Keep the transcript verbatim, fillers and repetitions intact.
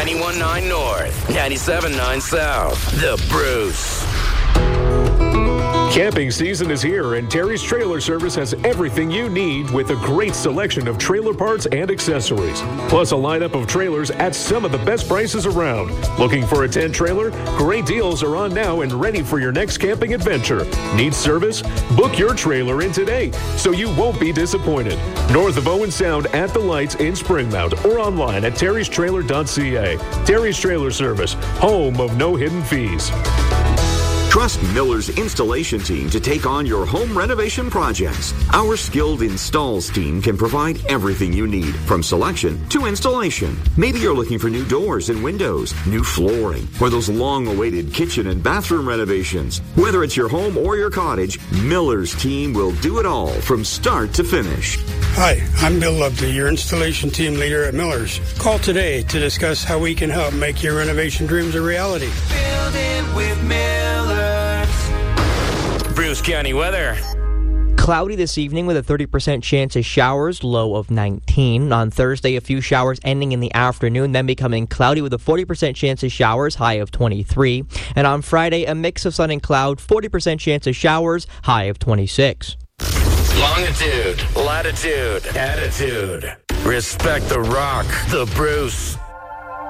ninety-one point nine North, ninety-seven point nine South. The Bruce. Camping season is here, and Terry's Trailer Service has everything you need with a great selection of trailer parts and accessories. Plus a lineup of trailers at some of the best prices around. Looking for a tent trailer? Great deals are on now and ready for your next camping adventure. Need service? Book your trailer in today so you won't be disappointed. North of Owen Sound at the Lights in Springmount or online at terrys trailer dot c a. Terry's Trailer Service, home of no hidden fees. Trust Miller's installation team to take on your home renovation projects. Our skilled installs team can provide everything you need, from selection to installation. Maybe you're looking for new doors and windows, new flooring, or those long-awaited kitchen and bathroom renovations. Whether it's your home or your cottage, Miller's team will do it all from start to finish. Hi, I'm Bill Loveley, your installation team leader at Miller's. Call today to discuss how we can help make your renovation dreams a reality. Build it with Miller's. Bruce County weather. Cloudy this evening with a thirty percent chance of showers, low of nineteen. On Thursday, a few showers ending in the afternoon, then becoming cloudy with a forty percent chance of showers, high of twenty-three. And on Friday, a mix of sun and cloud, forty percent chance of showers, high of twenty-six. Longitude, latitude, attitude. Respect the rock, the Bruce.